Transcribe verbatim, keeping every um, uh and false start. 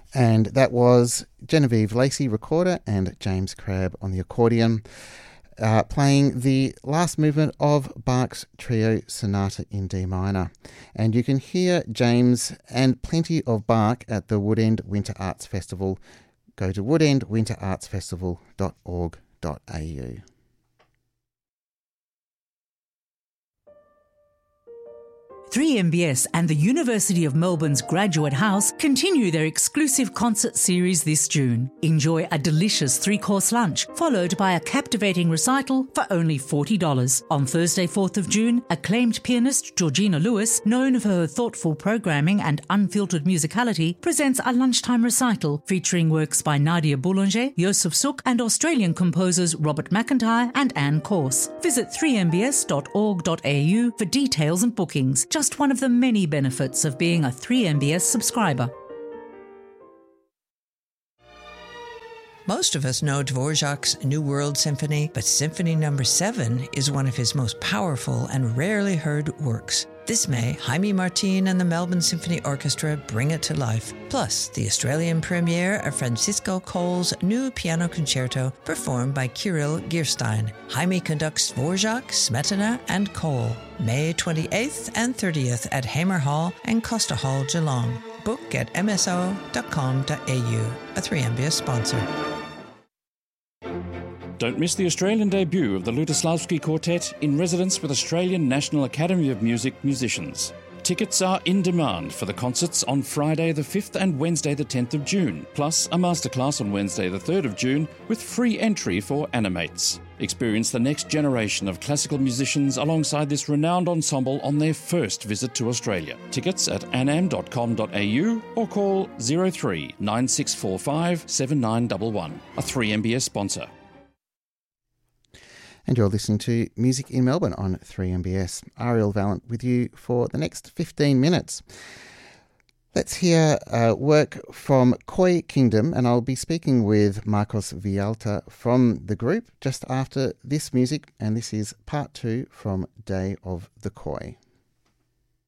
And that was Genevieve Lacey, recorder, and James Crabb on the accordion, uh, playing the last movement of Bach's Trio Sonata in D minor. And you can hear James and plenty of Bach at the Woodend Winter Arts Festival. Go to woodend winter arts festival dot org dot a u. three M B S and the University of Melbourne's Graduate House continue their exclusive concert series this June. Enjoy a delicious three-course lunch, followed by a captivating recital for only forty dollars. On Thursday, fourth of June, acclaimed pianist Georgina Lewis, known for her thoughtful programming and unfiltered musicality, presents a lunchtime recital featuring works by Nadia Boulanger, Joseph Suk, and Australian composers Robert McIntyre and Anne Corse. Visit three m b s dot org dot a u for details and bookings. Just one of the many benefits of being a three M B S subscriber. Most of us know Dvorak's New World Symphony, but Symphony Number seven is one of his most powerful and rarely heard works. This May, Jaime Martin and the Melbourne Symphony Orchestra bring it to life. Plus, the Australian premiere of Francisco Cole's new piano concerto performed by Kirill Gierstein. Jaime conducts Dvorak, Smetana and Cole. May twenty-eighth and thirtieth at Hamer Hall and Costa Hall, Geelong. Book at m s o dot com dot a u, a three M B S sponsor. Don't miss the Australian debut of the Lutoslavsky Quartet in residence with Australian National Academy of Music musicians. Tickets are in demand for the concerts on Friday the fifth and Wednesday the tenth of June, plus a masterclass on Wednesday the third of June with free entry for Animates. Experience the next generation of classical musicians alongside this renowned ensemble on their first visit to Australia. Tickets at anam dot com dot a u or call zero three nine six four five seven nine one one, a three M B S sponsor. And you're listening to Music in Melbourne on three M B S. Ariel Vallant with you for the next fifteen minutes. Let's hear uh, work from Koi Kingdom, and I'll be speaking with Marcos Vialta from the group just after this music, and this is part two from Day of the Koi.